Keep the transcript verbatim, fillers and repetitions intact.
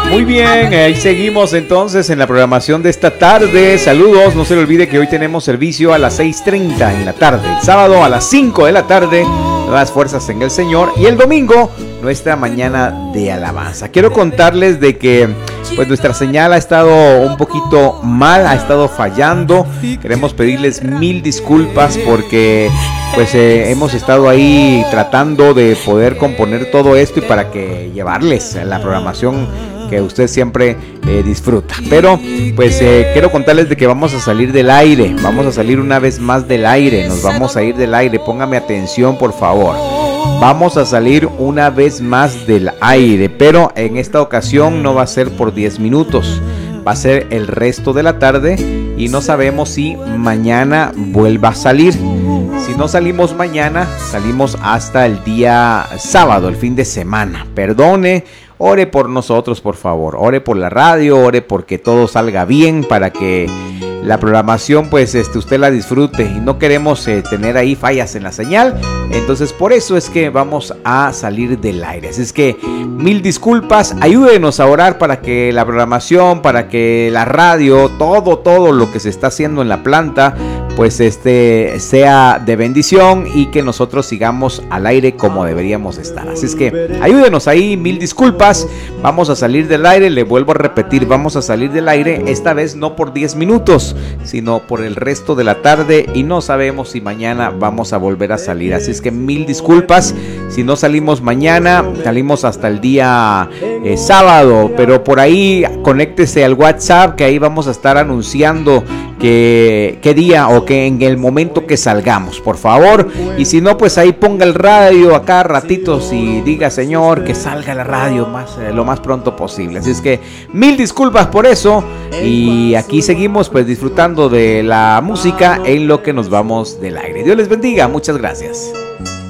Muy bien, ahí seguimos entonces en la programación de esta tarde. Saludos, no se le olvide que hoy tenemos servicio a las seis treinta en la tarde. El sábado a las cinco de la tarde, nuevas fuerzas en el Señor. Y el domingo, nuestra mañana de alabanza. Quiero contarles de que pues nuestra señal ha estado un poquito mal, ha estado fallando. Queremos pedirles mil disculpas porque pues eh, hemos estado ahí tratando de poder componer todo esto y para que llevarles la programación que usted siempre eh, disfruta. Pero pues eh, quiero contarles de que vamos a salir del aire, vamos a salir una vez más del aire, nos vamos a ir del aire, póngame atención por favor. Vamos a salir una vez más del aire, pero en esta ocasión no va a ser por diez minutos, va a ser el resto de la tarde y no sabemos si mañana vuelva a salir. Si no salimos mañana, salimos hasta el día sábado, el fin de semana. Perdone, ore por nosotros, por favor. Ore por la radio, ore porque todo salga bien para que la programación pues este, usted la disfrute. Y no queremos eh, tener ahí fallas en la señal. Entonces por eso es que vamos a salir del aire. Así es que mil disculpas. Ayúdenos a orar para que la programación, para que la radio, todo, todo lo que se está haciendo en la planta pues este sea de bendición y que nosotros sigamos al aire como deberíamos estar. Así es que ayúdenos ahí, mil disculpas. Vamos a salir del aire, le vuelvo a repetir, vamos a salir del aire, esta vez no por diez minutos, sino por el resto de la tarde y no sabemos si mañana vamos a volver a salir. Así es que mil disculpas, si no salimos mañana, salimos hasta el día eh, sábado, pero por ahí conéctese al WhatsApp que ahí vamos a estar anunciando que qué día o que en el momento que salgamos, por favor. Y si no, pues ahí ponga el radio acá ratitos y diga, Señor, que salga la radio más, eh, lo más pronto posible. Así es que mil disculpas por eso. Y aquí seguimos pues disfrutando de la música en lo que nos vamos del aire. Dios les bendiga, muchas gracias.